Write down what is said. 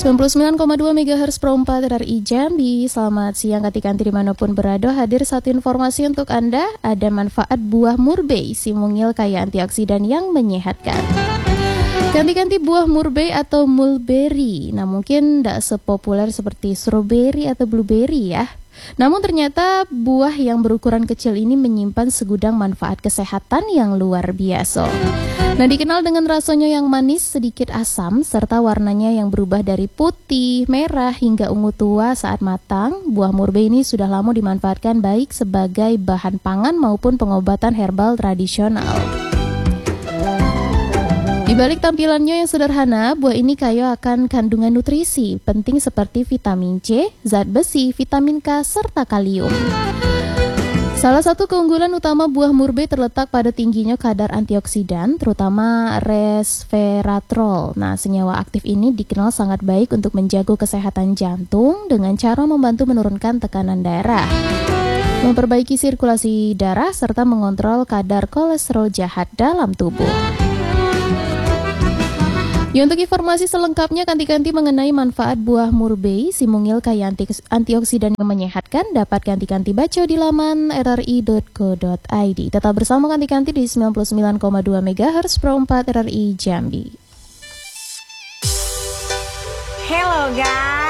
99,2 MHz Pro 4 RRI Jambi. Selamat siang kanti-kanti dimanapun berada. Hadir satu informasi untuk Anda. Ada manfaat buah murbei, si mungil kaya antioksidan yang menyehatkan. Ganti-ganti buah murbei atau mulberry. Nah, mungkin tidak sepopuler seperti strawberry atau blueberry ya. Namun ternyata buah yang berukuran kecil ini menyimpan segudang manfaat kesehatan yang luar biasa. Nah, dikenal dengan rasanya yang manis, sedikit asam, serta warnanya yang berubah dari putih, merah, hingga ungu tua saat matang. Buah murbei ini sudah lama dimanfaatkan baik sebagai bahan pangan maupun pengobatan herbal tradisional. Di balik tampilannya yang sederhana, buah ini kaya akan kandungan nutrisi penting seperti vitamin C, zat besi, vitamin K, serta kalium. Salah satu keunggulan utama buah murbei terletak pada tingginya kadar antioksidan, terutama resveratrol. Nah, senyawa aktif ini dikenal sangat baik untuk menjaga kesehatan jantung dengan cara membantu menurunkan tekanan darah, memperbaiki sirkulasi darah, serta mengontrol kadar kolesterol jahat dalam tubuh. Ya, untuk informasi selengkapnya kanti-kanti mengenai manfaat buah murbei, si mungil kaya antioksidan yang menyehatkan, dapat kanti-kanti baca di laman rri.co.id. Tetap bersama kanti-kanti di 99,2 MHz Pro 4 RRI Jambi. Hello guys.